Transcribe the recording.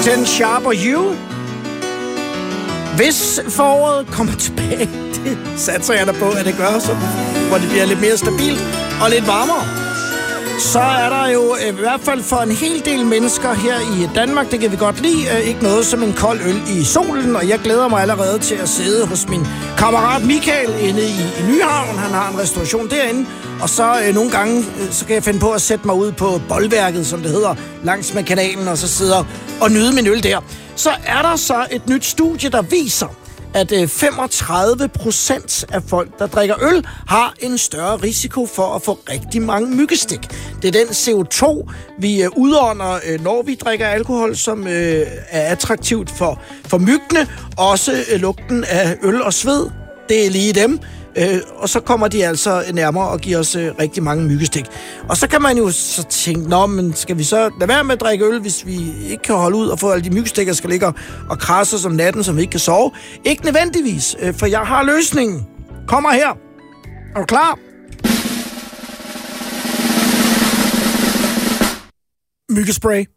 10 Sharp og You. Hvis foråret kommer tilbage, det satser jeg da på, at det gør, så, hvor det bliver lidt mere stabilt og lidt varmere. Så er der jo i hvert fald for en hel del mennesker her i Danmark, det kan vi godt lide, ikke noget som en kold øl i solen, og jeg glæder mig allerede til at sidde hos min kammerat Michael inde i Nyhavn. Han har en restauration derinde, og så nogle gange, så kan jeg finde på at sætte mig ud på boldværket, som det hedder, langs med kanalen, og så sidder og nyde min øl der. Så er der så et nyt studie, der viser, at 35% af folk, der drikker øl, har en større risiko for at få rigtig mange myggestik. Det er den CO2, vi udånder, når vi drikker alkohol, som er attraktivt for myggene. Også lugten af øl og sved, det er lige dem. Og så kommer de altså nærmere og giver os rigtig mange myggestik. Og så kan man jo så tænke, nå, men skal vi så lade være med at drikke øl, hvis vi ikke kan holde ud og få alle de myggestikker, skal ligge og krasse os om natten, som vi ikke kan sove? Ikke nødvendigvis, for jeg har løsningen. Kommer her. Er du klar? Myggespray.